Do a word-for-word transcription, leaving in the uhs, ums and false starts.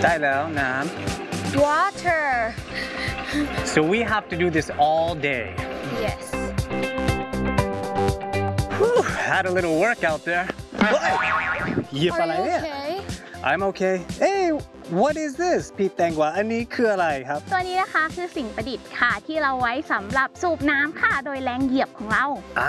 ได้แล้วน้ำ water so we have to do this all day yes Whew, had a little workout there เหยียบอะไร are you เนี่ย okay I'm okay hey what is this พี่แตงกวาอันนี้คืออะไรครับตัวนี้นะคะคือสิ่งประดิษฐ์ค่ะที่เราไว้สำหรับสูบน้ำค่ะโดยแรงเหยียบของเราอ่า